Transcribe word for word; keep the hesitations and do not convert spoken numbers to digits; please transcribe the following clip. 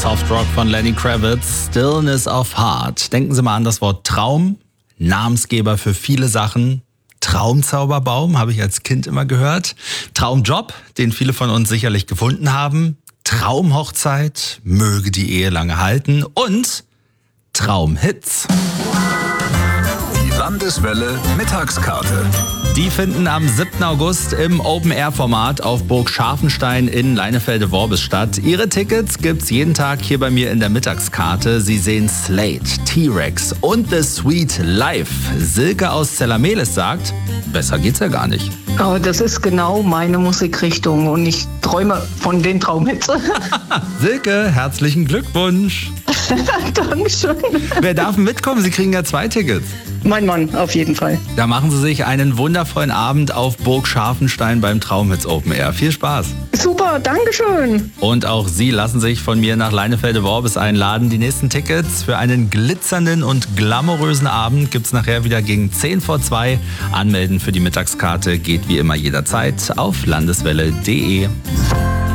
Softrock von Lenny Kravitz, Stillness of Heart. Denken Sie mal an das Wort Traum, Namensgeber für viele Sachen. Traumzauberbaum habe ich als Kind immer gehört. Traumjob, den viele von uns sicherlich gefunden haben. Traumhochzeit, möge die Ehe lange halten. Und Traumhits. Die Landeswelle Mittagskarte. Die finden am siebten August im Open-Air-Format auf Burg Scharfenstein in Leinefelde-Worbis statt. Ihre Tickets gibt's jeden Tag hier bei mir in der Mittagskarte. Sie sehen Slate, T-Rex und The Sweet live. Silke aus Zellamelis sagt, besser geht's ja gar nicht. Oh, das ist genau meine Musikrichtung und ich träume von den Traumhits. Silke, herzlichen Glückwunsch. Dankeschön. Wer darf mitkommen? Sie kriegen ja zwei Tickets. Mein Mann, auf jeden Fall. Da machen Sie sich einen wundervollen Abend auf Burg Scharfenstein beim Traumhits Open Air. Viel Spaß. Super, Dankeschön. Und auch Sie lassen sich von mir nach Leinefelde-Worbis einladen. Die nächsten Tickets für einen glitzernden und glamourösen Abend gibt's nachher wieder gegen zehn vor zwei. Anmelden für die Mittagskarte geht wie immer jederzeit auf landeswelle punkt de.